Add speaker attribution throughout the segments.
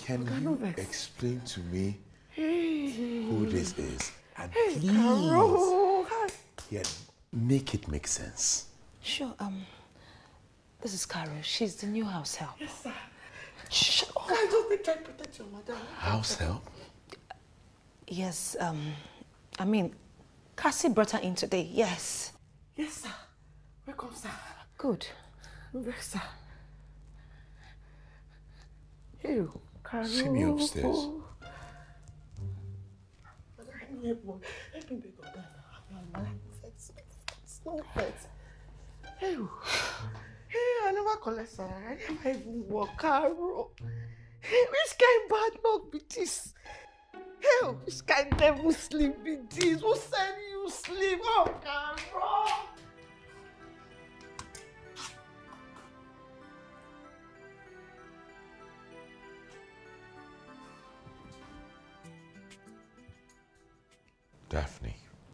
Speaker 1: Can you explain to me who this is? And please,
Speaker 2: Carol.
Speaker 1: yeah, make it make sense.
Speaker 3: Sure, this is Carol. She's the new house help.
Speaker 2: Yes, sir. Shh. Oh, I just been trying to protect your madam.
Speaker 1: House help?
Speaker 3: Yes, I mean, Cassie brought her in today, yes.
Speaker 2: Yes, sir. Welcome, sir.
Speaker 3: Good.
Speaker 2: Yes, sir. Hey, Carol.
Speaker 1: See me upstairs.
Speaker 2: Let me beg of God. It's no fit. Hey, I never collect salary. I never even work, Carol. Hey, which kind bad luck be this? Hey, which kind devil sleep be this? Who said you sleep? Oh, Carol.
Speaker 1: Daphne,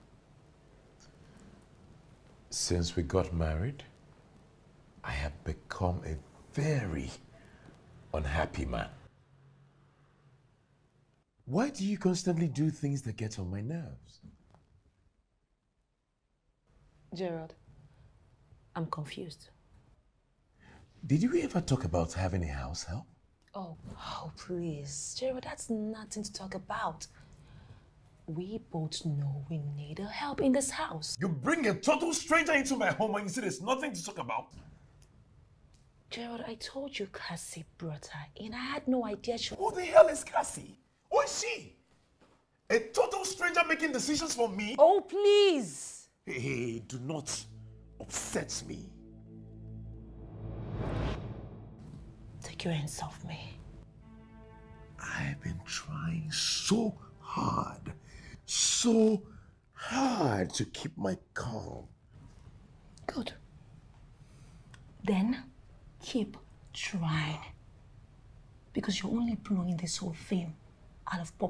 Speaker 1: since we got married, I have become a very unhappy man. Why do you constantly do things that get on my nerves?
Speaker 3: Gerald, I'm confused.
Speaker 1: Did you ever talk about having a house help?
Speaker 3: Oh, please. Gerald, that's nothing to talk about. We both know we need help in this house.
Speaker 1: You bring a total stranger into my home and you say there's nothing to talk about?
Speaker 3: Gerald, I told you Cassie brought her in. I had no idea she...
Speaker 1: Who the hell is Cassie? Who is she? A total stranger making decisions for me?
Speaker 3: Oh, please!
Speaker 1: Hey, do not upset me.
Speaker 3: Take your hands off me.
Speaker 1: I've been trying so hard to keep my calm.
Speaker 3: Good. Then keep trying. Because you're only blowing this whole thing out of